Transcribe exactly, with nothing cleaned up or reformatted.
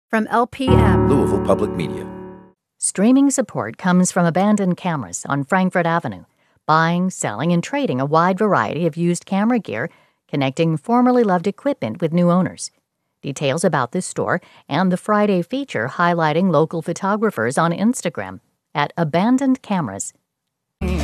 From L P M, Louisville Public Media. Streaming support comes from Abandoned Cameras on Frankfort Avenue, buying, selling, and trading a wide variety of used camera gear, connecting formerly loved equipment with new owners. Details about this store and the Friday feature highlighting local photographers on Instagram at Abandoned Cameras.